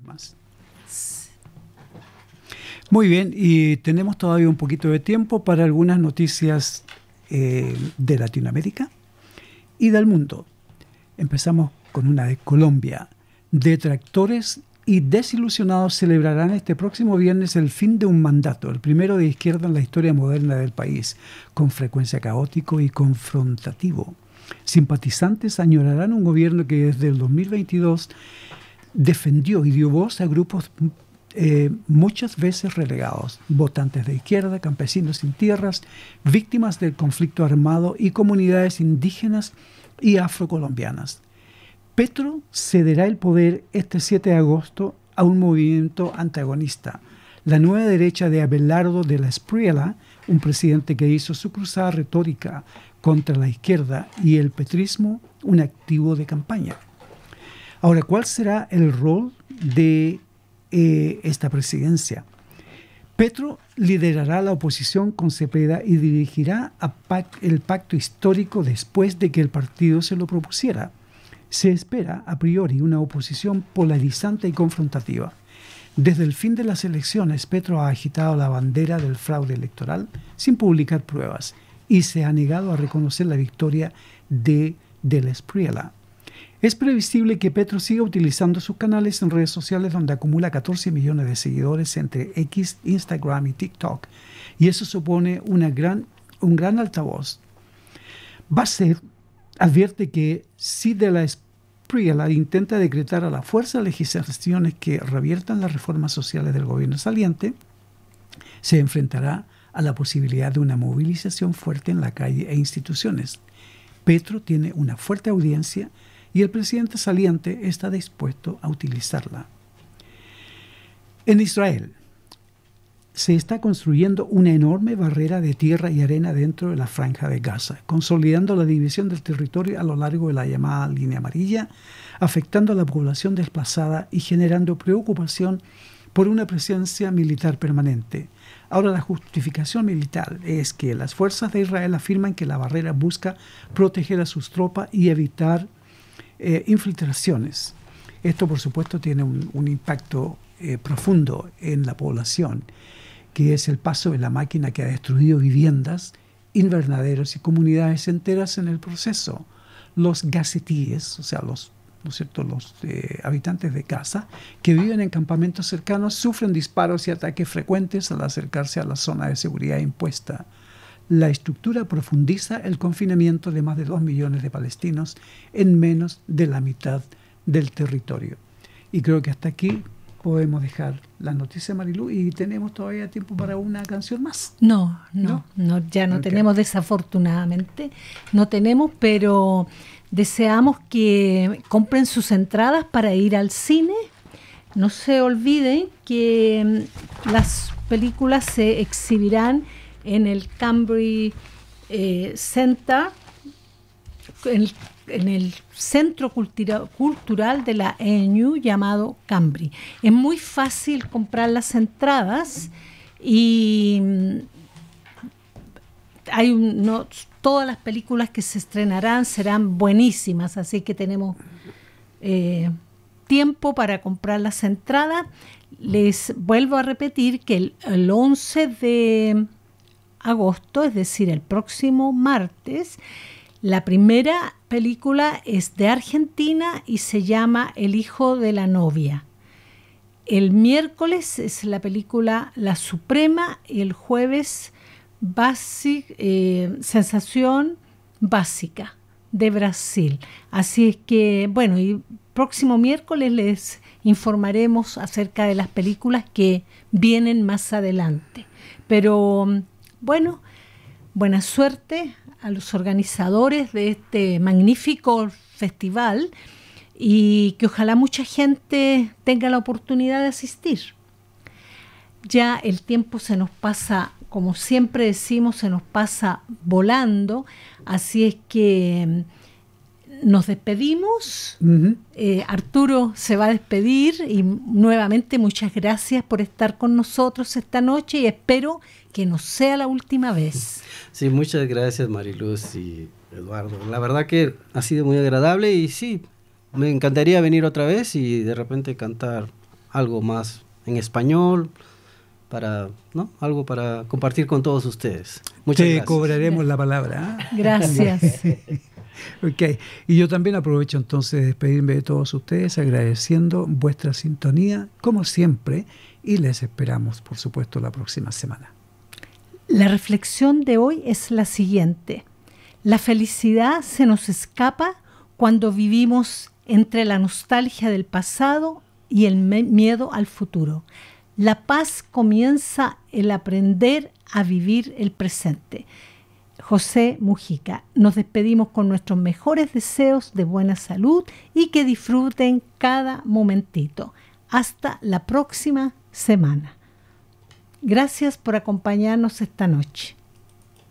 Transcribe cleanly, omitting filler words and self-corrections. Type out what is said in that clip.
más. Muy bien, y tenemos todavía un poquito de tiempo para algunas noticias de Latinoamérica y del mundo. Empezamos con una de Colombia. Detractores y desilusionados celebrarán este próximo viernes el fin de un mandato, el primero de izquierda en la historia moderna del país, con frecuencia caótico y confrontativo. Simpatizantes añorarán un gobierno que desde el 2022 defendió y dio voz a grupos muchas veces relegados, votantes de izquierda, campesinos sin tierras, víctimas del conflicto armado y comunidades indígenas y afrocolombianas. Petro cederá el poder este 7 de agosto a un movimiento antagonista, la nueva derecha de Abelardo de la Espriella, un presidente que hizo su cruzada retórica contra la izquierda y el petrismo un activo de campaña. Ahora, ¿cuál será el rol de esta presidencia? Petro liderará la oposición con Cepeda y dirigirá el pacto histórico después de que el partido se lo propusiera. Se espera, a priori, una oposición polarizante y confrontativa. Desde el fin de las elecciones, Petro ha agitado la bandera del fraude electoral sin publicar pruebas y se ha negado a reconocer la victoria de la Espriella. Es previsible que Petro siga utilizando sus canales en redes sociales donde acumula 14 millones de seguidores entre X, Instagram y TikTok. Y eso supone un gran altavoz. Advierte que si de la Espriella intenta decretar a la fuerza legislaciones que reviertan las reformas sociales del gobierno saliente, se enfrentará a la posibilidad de una movilización fuerte en la calle e instituciones. Petro tiene una fuerte audiencia y el presidente saliente está dispuesto a utilizarla. En Israel se está construyendo una enorme barrera de tierra y arena dentro de la franja de Gaza, consolidando la división del territorio a lo largo de la llamada línea amarilla, afectando a la población desplazada y generando preocupación por una presencia militar permanente. Ahora, la justificación militar es que las fuerzas de Israel afirman que la barrera busca proteger a sus tropas y evitar infiltraciones. Esto, por supuesto, tiene un impacto profundo en la población, que es el paso de la máquina que ha destruido viviendas, invernaderos y comunidades enteras en el proceso. Los gazetíes, o sea, los habitantes de Gaza que viven en campamentos cercanos sufren disparos y ataques frecuentes al acercarse a la zona de seguridad impuesta. La estructura profundiza el confinamiento de más de 2 millones de palestinos en menos de la mitad del territorio. Y creo que hasta aquí podemos dejar la noticia, Marilú, y tenemos todavía tiempo para una canción más. No, ya no tenemos, desafortunadamente. No tenemos, pero deseamos que compren sus entradas para ir al cine. No se olviden que las películas se exhibirán en el Cambridge Center, en el centro cultural de la ENU llamado Cambridge. Es muy fácil comprar las entradas y todas las películas que se estrenarán serán buenísimas, así que tenemos tiempo para comprar las entradas. Les vuelvo a repetir que el 11 de agosto, es decir, el próximo martes, la primera película es de Argentina y se llama El hijo de la novia. El miércoles es la película La Suprema y el jueves Sensación Básica de Brasil. Así es que, bueno, y próximo miércoles les informaremos acerca de las películas que vienen más adelante. Pero bueno, buena suerte a los organizadores de este magnífico festival y que ojalá mucha gente tenga la oportunidad de asistir. Ya el tiempo se nos pasa, como siempre decimos, se nos pasa volando, así es que nos despedimos. Uh-huh. Arturo se va a despedir y nuevamente muchas gracias por estar con nosotros esta noche y espero que no sea la última vez. Sí, muchas gracias, Mariluz y Eduardo. La verdad que ha sido muy agradable y sí, me encantaría venir otra vez y de repente cantar algo más en español, para, ¿no? Algo para compartir con todos ustedes. Muchas Te gracias. cobraremos la palabra. Gracias. Ok, y yo también aprovecho entonces de despedirme de todos ustedes, agradeciendo vuestra sintonía, como siempre, y les esperamos, por supuesto, la próxima semana. La reflexión de hoy es la siguiente. La felicidad se nos escapa cuando vivimos entre la nostalgia del pasado y el miedo al futuro. La paz comienza el aprender a vivir el presente. José Mujica. Nos despedimos con nuestros mejores deseos de buena salud y que disfruten cada momentito. Hasta la próxima semana. Gracias por acompañarnos esta noche.